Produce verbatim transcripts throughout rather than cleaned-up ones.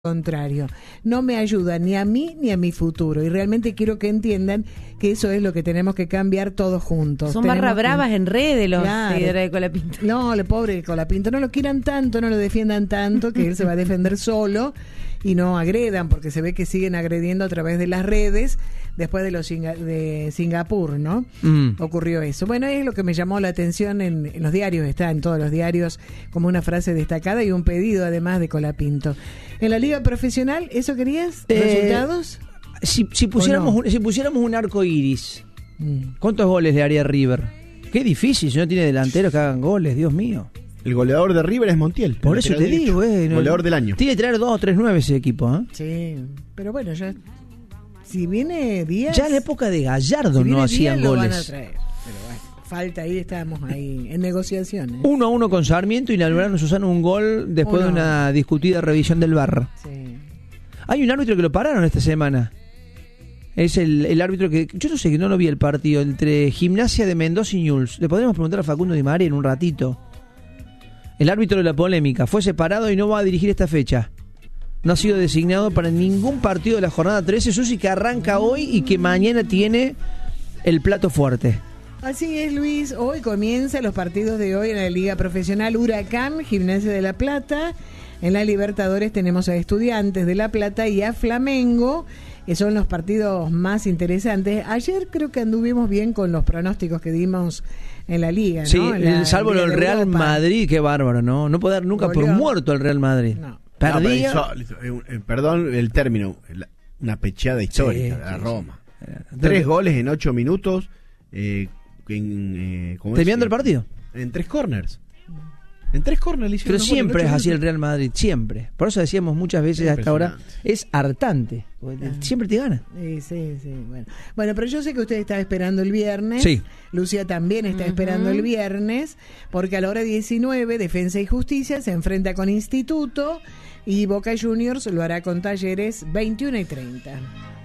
contrario, no me ayuda ni a mí ni a mi futuro, y realmente quiero que entiendan que eso es lo que tenemos que cambiar todos juntos. Son tenemos barra bravas que... en redes los claro. seguidores de Colapinto. No, el pobre Colapinto, no lo quieran tanto, no lo defiendan tanto, que él se va a defender solo, y no agredan, porque se ve que siguen agrediendo a través de las redes, después de los Singa- de Singapur, ¿no? Mm. Ocurrió eso. Bueno, es lo que me llamó la atención en, en los diarios, está en todos los diarios como una frase destacada y un pedido además de Colapinto. En la liga profesional, ¿eso querías? Eh, ¿Resultados? Si, si, pusiéramos, no? un, si pusiéramos un arco iris, mm. ¿cuántos goles le haría River? Qué difícil, si no tiene delanteros que hagan goles, Dios mío. El goleador de River es Montiel. Por eso te digo, güey. No, goleador del año. Tiene que traer dos o tres nueve ese equipo, ¿eh? Sí, pero bueno, ya... Si viene Díaz... Ya en la época de Gallardo si no hacían Díaz, goles. Lo van a traer, pero bueno, falta ahí, estábamos ahí en negociaciones. Uno a uno con Sarmiento y le anularon a Susana un gol después uno. de una discutida revisión del V A R. Sí. Hay un árbitro que lo pararon esta semana. Es el, el árbitro que... Yo no sé, que no lo vi el partido entre Gimnasia de Mendoza y Newell's. Le podríamos preguntar a Facundo Di María en un ratito. El árbitro de la polémica fue separado y no va a dirigir esta fecha. No ha sido designado para ningún partido de la jornada trece, Susi, que arranca hoy y que mañana tiene el plato fuerte. Así es, Luis. Hoy comienzan los partidos de hoy en la Liga Profesional. Huracán, Gimnasia de La Plata. En la Libertadores tenemos a Estudiantes de La Plata y a Flamengo, que son los partidos más interesantes. Ayer creo que anduvimos bien con los pronósticos que dimos en la Liga, ¿no? Sí, la, salvo el Real Europa. Madrid, qué bárbaro, ¿no? No puede dar nunca Goleó. por muerto al Real Madrid. No. Perdía. No, hizo, eh, perdón el término, una pecheada histórica Sí, a sí, Roma. sí. Tres goles en ocho minutos. Eh, en, eh, ¿cómo Terminando es? el partido. En tres corners. En tres corners. Pero siempre es así el Real Madrid, siempre. Por eso decíamos muchas veces hasta ahora, es hartante. Ah. Siempre te gana. Sí, sí, sí. Bueno. bueno, pero yo sé que usted está esperando el viernes. Sí. Lucía también está uh-huh. esperando el viernes, porque a la hora diecinueve, Defensa y Justicia se enfrenta con Instituto y Boca Juniors lo hará con Talleres veintiuno y treinta.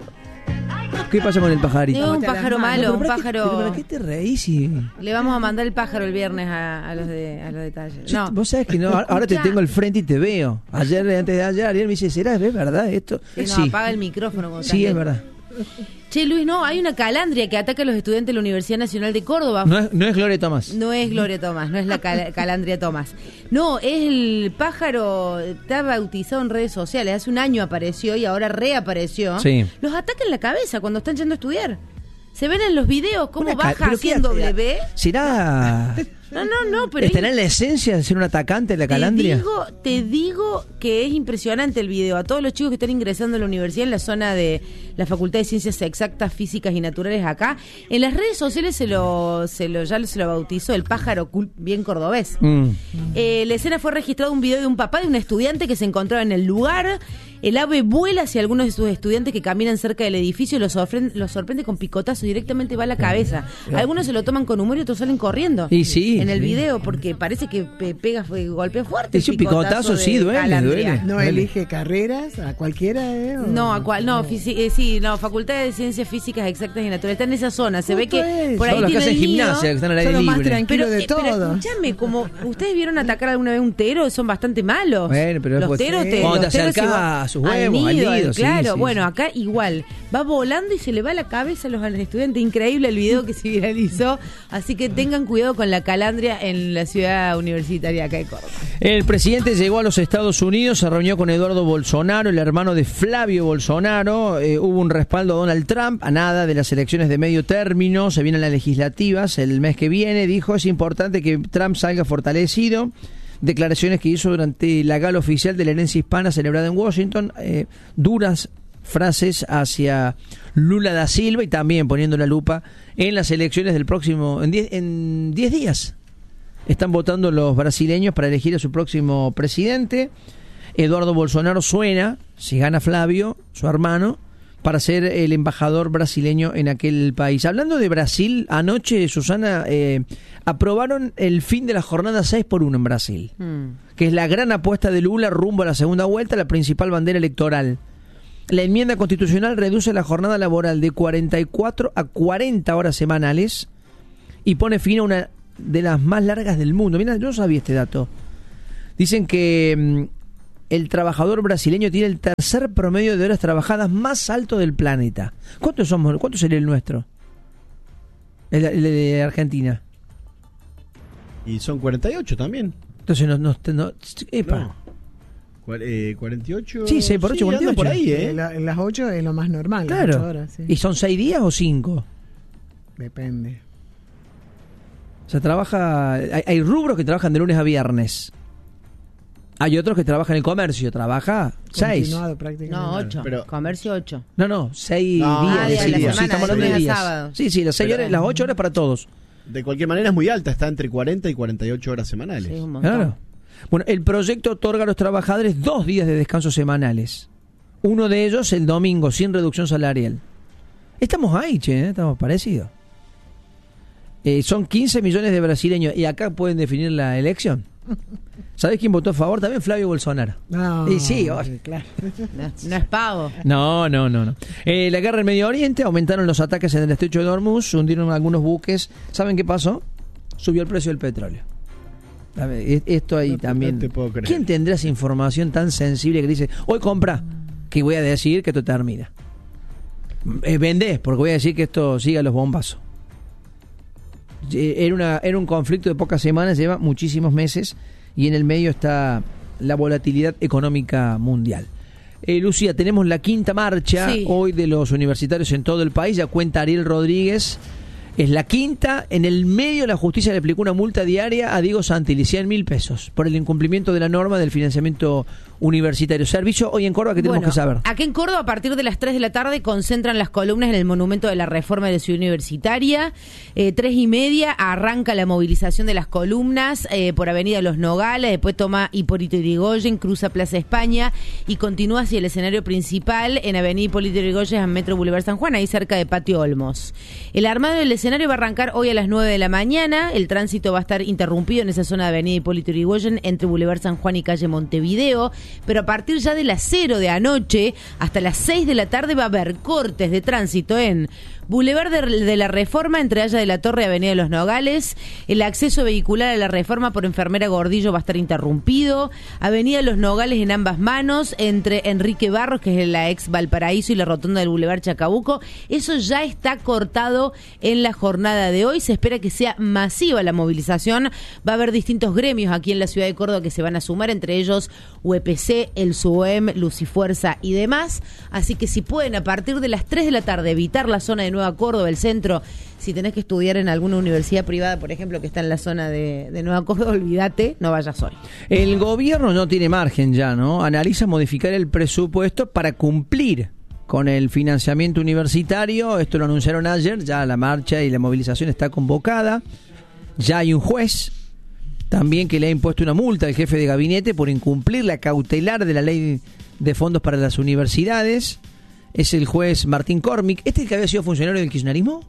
¿Qué pasa con el pajarito? No, un pájaro malo, un pájaro. ¿Pero para qué te reís? Y... Le vamos a mandar el pájaro el viernes a, a los de a los detalles. No. Vos sabés que no, ahora te tengo al frente y te veo. Ayer, antes de ayer, Ariel me dice, ¿será es verdad esto? Sí, no, sí. apaga el micrófono. Cuando sí, es verdad. Che, Luis, no, hay una calandria que ataca a los estudiantes de la Universidad Nacional de Córdoba. No es, no es Gloria Tomás. No es Gloria Tomás, no es la cal- calandria Tomás. No, es el pájaro, está bautizado en redes sociales. Hace un año apareció y ahora reapareció. Sí. Los ataca en la cabeza cuando están yendo a estudiar. Se ven en los videos cómo una baja cal- así en W. ¿Será...? No, no, no, pero... ¿Estará en la esencia de ser un atacante de la calandria? Te digo, te digo que es impresionante el video. A todos los chicos que están ingresando a la universidad en la zona de la Facultad de Ciencias Exactas, Físicas y Naturales acá, en las redes sociales se lo, se lo ya se lo bautizó el pájaro cool, bien cordobés. Mm. Eh, la escena fue registrada un video de un papá de un estudiante que se encontraba en el lugar. El ave vuela hacia algunos de sus estudiantes que caminan cerca del edificio y los sorprende, los sorprende con picotazos, directamente va a la cabeza. Algunos se lo toman con humor y otros salen corriendo. Y sí, en el sí. video, porque parece que pe- pega, fue, golpea fuerte. Es un picotazo, de sí, duele, calandria. duele. ¿No duele. elige carreras a cualquiera? Eh, o... No, a cual, no, fisi- eh, sí, no, Facultad de Ciencias Físicas Exactas y Naturales. Está en esa zona, se ve que es? por ahí Son los que tiene hacen el nido. gimnasia, que están al aire Son los más libre. tranquilos de eh, pero todos. escúchame, como ustedes vieron atacar alguna vez un tero, son bastante malos. Bueno, pero los pues, teros sí. te, Cuando los te teros acercás se va- a sus huevos, al nido, nido, sí, claro, sí, bueno, sí. acá igual, va volando y se le va a la cabeza a los, a los estudiantes. Increíble el video que se viralizó, así que tengan cuidado con la calandria en la ciudad universitaria acá de Córdoba. El presidente llegó a los Estados Unidos, se reunió con Eduardo Bolsonaro, el hermano de Flavio Bolsonaro. Eh, hubo un respaldo a Donald Trump, a nada de las elecciones de medio término, se vienen las legislativas el mes que viene. Dijo, es importante que Trump salga fortalecido. Declaraciones que hizo durante la gala oficial de la herencia hispana celebrada en Washington, eh, duras frases hacia Lula da Silva y también poniendo la lupa en las elecciones del próximo, en diez en diez días. Están votando los brasileños para elegir a su próximo presidente. Eduardo Bolsonaro suena, si gana Flavio, su hermano, para ser el embajador brasileño en aquel país. Hablando de Brasil, anoche, Susana, eh, aprobaron el fin de la jornada seis por uno en Brasil, mm. que es la gran apuesta de Lula rumbo a la segunda vuelta, la principal bandera electoral. La enmienda constitucional reduce la jornada laboral de cuarenta y cuatro a cuarenta horas semanales y pone fin a una de las más largas del mundo. Mira, yo no sabía este dato. Dicen que el trabajador brasileño tiene el tercer promedio de horas trabajadas más alto del planeta. ¿Cuántos somos? ¿Cuánto sería el nuestro? El, el de Argentina. Y son cuarenta y ocho también. Entonces no, no, no epa. No. Cuar- eh, cuarenta y ocho. Sí, seis por ocho, anda cuarenta y ocho. por ahí, ¿eh? En, la- en las ocho es lo más normal. las Claro. ocho horas, sí. ¿Y son seis días o cinco? Depende. O sea, trabaja. Hay, hay rubros que trabajan de lunes a viernes. Hay otros que trabajan en el comercio, trabaja seis. Continuado prácticamente. No, ocho. Pero- Comercio ocho. No, no, seis No, días. ah, de de seis la días. Sí, semana, estamos de hablando de lunes a días. sábado. Sí, sí, las seis Pero- horas, las ocho horas para todos. De cualquier manera es muy alta, está entre cuarenta y cuarenta y ocho horas semanales. Sí, un montón. Claro. Bueno, el proyecto otorga a los trabajadores dos días de descanso semanales. Uno de ellos el domingo, sin reducción salarial. Estamos ahí, che, ¿eh? Estamos parecidos. Eh, son quince millones de brasileños y acá pueden definir la elección. ¿Sabés quién votó a favor? También Flavio Bolsonaro. No, Y sí, oh. claro. No, no es pavo. No, no, no, no. Eh, la guerra en Medio Oriente, aumentaron los ataques en el estrecho de Hormuz, hundieron algunos buques. ¿Saben qué pasó? Subió el precio del petróleo. A ver, e- esto ahí No te- también. no te puedo creer. ¿Quién tendrá esa información tan sensible que dice, hoy compra, que voy a decir que esto termina? Eh, vendés, porque voy a decir que esto siga los bombazos. Eh, Era, una, era un conflicto de pocas semanas, lleva muchísimos meses y en el medio está la volatilidad económica mundial. Eh, Lucía, tenemos la quinta marcha Sí. hoy de los universitarios en todo el país, ya cuenta Ariel Rodríguez. Es la quinta, en el medio la justicia le aplicó una multa diaria a Diego Santilli, cien mil pesos, por el incumplimiento de la norma del financiamiento universitario. Servicio hoy en Córdoba que tenemos Bueno, que saber. Aquí en Córdoba, a partir de las tres de la tarde, concentran las columnas en el Monumento de la Reforma de la Ciudad Universitaria. Eh, tres y media arranca la movilización de las columnas eh, por Avenida Los Nogales, después toma Hipólito Yrigoyen, cruza Plaza España y continúa hacia el escenario principal en Avenida Hipólito Yrigoyen, en Metro Boulevard San Juan, ahí cerca de Patio Olmos. El armado del escenario va a arrancar hoy a las nueve de la mañana. El tránsito va a estar interrumpido en esa zona de Avenida Hipólito Yrigoyen entre Boulevard San Juan y Calle Montevideo, pero a partir ya de las cero de anoche hasta las seis de la tarde va a haber cortes de tránsito en Boulevard de, de la Reforma, entre Haya de la Torre y Avenida de los Nogales. El acceso vehicular a la Reforma por Enfermera Gordillo va a estar interrumpido. Avenida de los Nogales en ambas manos, entre Enrique Barros, que es la ex Valparaíso, y la rotonda del Boulevard Chacabuco. Eso ya está cortado en la jornada de hoy. Se espera que sea masiva la movilización. Va a haber distintos gremios aquí en la ciudad de Córdoba que se van a sumar, entre ellos U E P C, el SUEM, Lucifuerza y demás. Así que si pueden, a partir de las tres de la tarde, evitar la zona de Nueva Córdoba, el centro, si tenés que estudiar en alguna universidad privada, por ejemplo, que está en la zona de, de Nueva Córdoba, olvídate, no vayas hoy. El gobierno no tiene margen ya, ¿no? Analiza modificar el presupuesto para cumplir con el financiamiento universitario. Esto lo anunciaron ayer, ya la marcha y la movilización está convocada. Ya hay un juez también que le ha impuesto una multa al jefe de gabinete por incumplir la cautelar de la ley de fondos para las universidades. Es el juez Martín Cormick. ¿Este es el que había sido funcionario del kirchnerismo?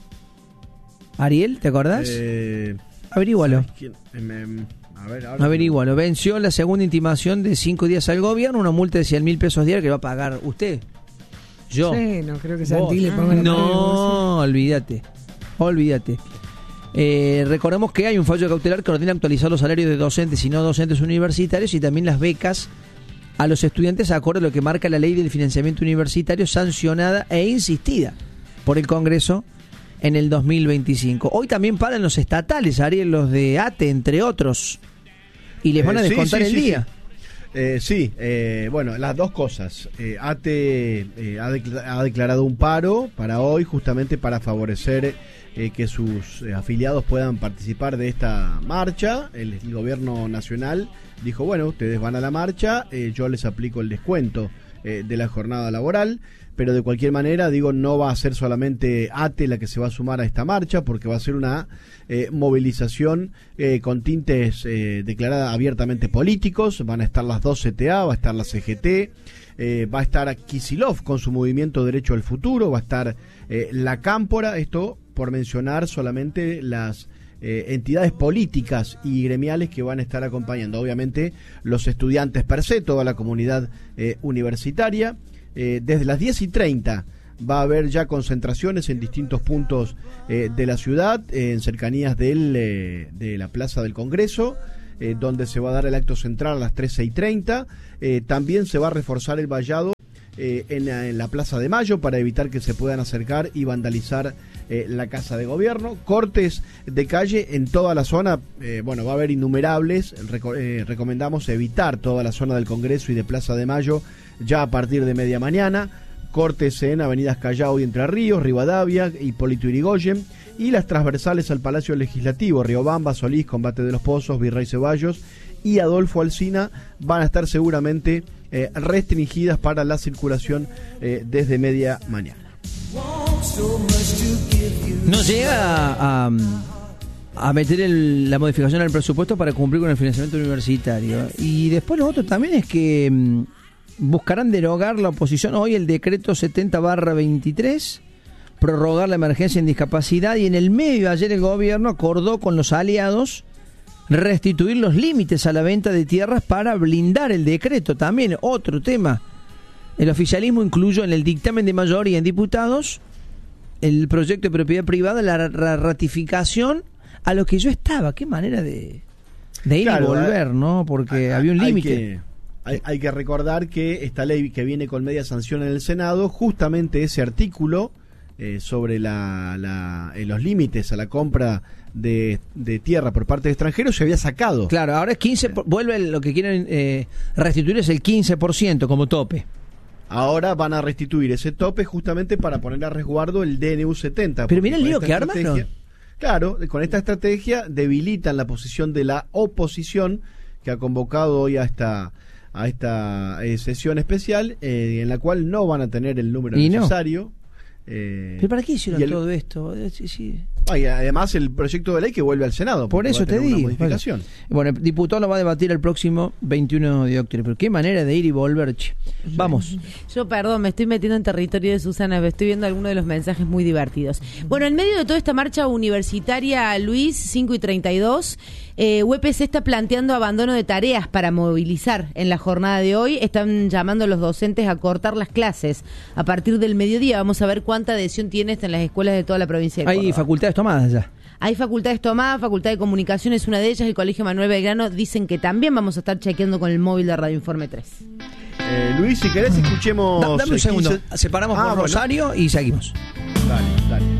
Ariel, ¿te acordás? Eh, Averígualo. ¿sabes quién? Em, em, a ver, ahora Averígualo. Venció la segunda intimación de cinco días al gobierno, una multa de cien mil pesos diarios que va a pagar usted. Yo. Sí, no creo que Vos. Santilli le ponga la mano. No, olvídate. Olvídate. Eh, recordemos que hay un fallo cautelar que ordena actualizar los salarios de docentes y no docentes universitarios y también las becas a los estudiantes acorde a lo que marca la ley del financiamiento universitario sancionada e insistida por el Congreso en el dos mil veinticinco. Hoy también pagan los estatales, Ariel, los de ATE, entre otros, y les van a Eh, sí, descontar sí, el sí, día. sí. Eh, sí, eh, bueno, las dos cosas. Eh, ATE eh, ha, decla- ha declarado un paro para hoy justamente para favorecer eh, que sus eh, afiliados puedan participar de esta marcha. El, el gobierno nacional dijo, bueno, ustedes van a la marcha, eh, yo les aplico el descuento eh, de la jornada laboral, pero de cualquier manera, digo, no va a ser solamente ATE la que se va a sumar a esta marcha, porque va a ser una eh, movilización eh, con tintes eh, declarada abiertamente políticos. Van a estar las dos C T A, va a estar la C G T, eh, va a estar Kicillof con su movimiento Derecho al Futuro, va a estar eh, la Cámpora, esto por mencionar solamente las eh, entidades políticas y gremiales que van a estar acompañando. Obviamente los estudiantes per se, toda la comunidad eh, universitaria. Eh, desde las diez y treinta va a haber ya concentraciones en distintos puntos eh, de la ciudad, eh, en cercanías del, eh, de la Plaza del Congreso. eh, donde se va a dar el acto central a las trece y treinta. Eh, también se va a reforzar el vallado eh, en, en la Plaza de Mayo para evitar que se puedan acercar y vandalizar eh, la Casa de Gobierno. Cortes de calle en toda la zona, eh, bueno, va a haber innumerables. Reco eh, recomendamos evitar toda la zona del Congreso y de Plaza de Mayo ya a partir de media mañana. Cortes en avenidas Callao y Entre Ríos, Rivadavia, Hipólito Yrigoyen, y las transversales al Palacio Legislativo, Riobamba, Solís, Combate de los Pozos, Virrey Ceballos y Adolfo Alsina van a estar seguramente eh, restringidas para la circulación eh, desde media mañana. No llega a, a meter el, la modificación al presupuesto para cumplir con el financiamiento universitario. Y después lo otro también es que mm, buscarán derogar la oposición hoy el decreto setenta barra veintitrés, prorrogar la emergencia en discapacidad, y en el medio ayer el gobierno acordó con los aliados restituir los límites a la venta de tierras para blindar el decreto. También otro tema, el oficialismo incluyó en el dictamen de mayoría en diputados el proyecto de propiedad privada, la, la ratificación a lo que yo estaba. Qué manera de, de ir claro, y volver, ¿no? Porque hay, había un límite. Hay, hay que recordar que esta ley que viene con media sanción en el Senado, justamente ese artículo eh, sobre la, la, eh, los límites a la compra de, de tierra por parte de extranjeros se había sacado. Claro, ahora es quince, vuelve lo que quieren eh, restituir es el quince por ciento como tope. Ahora van a restituir ese tope justamente para poner a resguardo el D N U setenta. Pero mira el lío que arman, ¿no? Claro, con esta estrategia debilitan la posición de la oposición, que ha convocado hoy a esta a esta eh, sesión especial eh, en la cual no van a tener el número y necesario. No. Eh, ¿Pero para qué hicieron el, todo esto? Sí, sí. Ah, y además el proyecto de ley que vuelve al Senado. Por eso te digo. Modificación. Bueno, el diputado lo va a debatir el próximo veintiuno de octubre. Pero qué manera de ir y volver, che. Vamos. Yo, perdón, me estoy metiendo en territorio de Susana, estoy viendo algunos de los mensajes muy divertidos. Bueno, en medio de toda esta marcha universitaria, Luis, cinco y treinta y dos, eh, U P C está planteando abandono de tareas para movilizar en la jornada de hoy. Están llamando a los docentes a cortar las clases a partir del mediodía. Vamos a ver cuánta adhesión tiene esto en las escuelas de toda la provincia de Córdoba. Hay facultades tomadas ya. Hay facultades tomadas, Facultad de Comunicación es una de ellas, el Colegio Manuel Belgrano dicen que también vamos a estar chequeando con el móvil de Radio Informe tres. Eh, Luis, si querés escuchemos... Da, dame un segundo, quince... separamos ah, por bueno. Rosario y seguimos. Dale, dale.